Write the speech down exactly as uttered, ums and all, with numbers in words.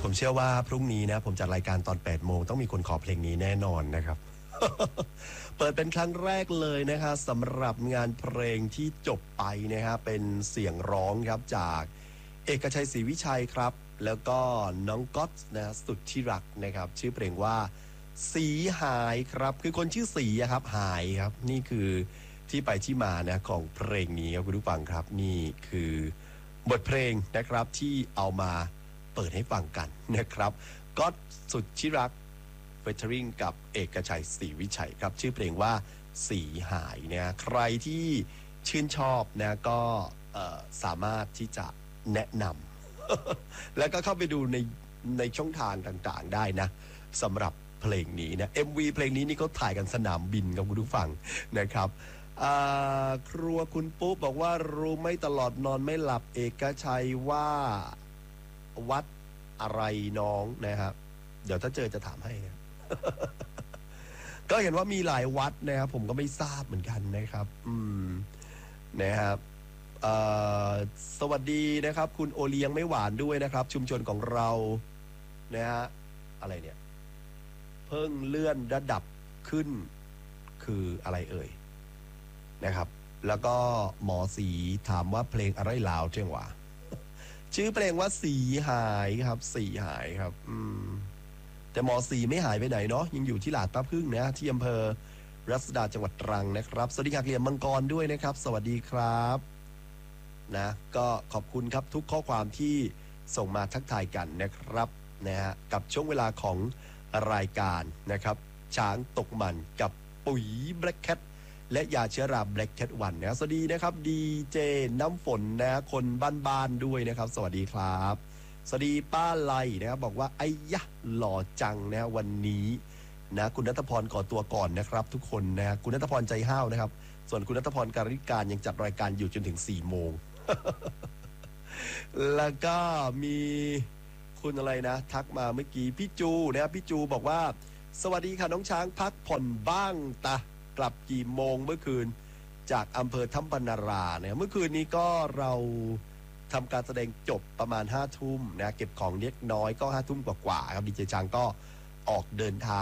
ผมเชื่อว่าพรุ่งนี้นะผมจัดรายการตอนแปดโมงต้องมีคนขอเพลงนี้แน่นอนนะครับ เปิดเป็นครั้งแรกเลยนะครับสำหรับงานเพลงที่จบไปนะครับเป็นเสียงร้องครับจากเอกชัยศรีวิชัยครับแล้วก็น้องก๊อตนะสุดที่รักนะครับชื่อเพลงว่าสีหายครับคือคนชื่อสีครับหายครับนี่คือที่ไปที่มานะของเพลงนี้ครับคุณผู้ฟังครับนี่คือบทเพลงนะครับที่เอามาเปิดให้ฟังกันนะครับก๊อตสุดที่รักเฟเทอริงกับเอกชัยศรีวิชัยครับชื่อเพลงว่าสีหายนะใครที่ชื่นชอบนะก็สามารถที่จะแนะนำ แล้วก็เข้าไปดูในในช่องทางต่างๆได้นะสำหรับเพลงนี้นะ เอ็ม วี เพลงนี้นี่เขาถ่ายกันสนามบินกับคุณผู้ฟังนะครับครัวคุณปุ๊บบอกว่ารู้ไม่ตลอดนอนไม่หลับเอกชัยว่าวัดอะไรน้องนะครับเดี๋ยวถ้าเจอจะถามให้นะ ก็เห็นว่ามีหลายวัดนะครับผมก็ไม่ทราบเหมือนกันนะครับอืมนะครับสวัสดีนะครับคุณโอเลี้ยงไม่หวานด้วยนะครับชุมชนของเรานะฮะอะไรเนี่ยเพิ่งเลื่อนระดับขึ้นคืออะไรเอ่ยนะครับแล้วก็หมอสีถามว่าเพลงอะไรลาวเจ้งหวะ ชื่อเพลงว่าสีหายครับสีหายครับอืมแต่หมอสีไม่หายไปไหนเนาะยังอยู่ที่หลาดป้าพึ่งนะที่อำเภอรัศดาจังหวัดตรังนะครับสวัสดีค่ะเกลียมมังกรด้วยนะครับสวัสดีครับนะก็ขอบคุณครับทุกข้อความที่ส่งมาทักทายกันนะครับนะฮะกับช่วงเวลาของรายการนะครับช้างตกมันกับปุ๋ย Black Cat และยาเชื้อรา Black Cat วันนะสวัสดีนะครับดีเจน้ำฝนนะคนบ้านๆด้วยนะครับสวัสดีครับสวัสดีป้าไลนะครับบอกว่าไอ้ยะหล่อจังนะวันนี้นะคุณณัฐพรขอตัวก่อนนะครับทุกคนนะคุณณัฐพรใจห้าวนะครับส่วนคุณณัฐพรการิการยังจัดรายการอยู่จนถึงสี่โมง แล้วก็มีคุณอะไรนะทักมาเมื่อกี้พี่จูนะครับพี่จูบอกว่าสวัสดีค่ะน้องช้างพักผ่อนบ้างตากลับกี่โมงเมื่อคืนจากอำเภอถ้ำพนาราเนี่ยเมื่อคืนนี้ก็เราทำการแสดงจบประมาณห้าทุ่มนะเก็บของเล็กน้อยก็ห้าทุ่มกว่าๆครับดีเจช้างก็ออกเดินทาง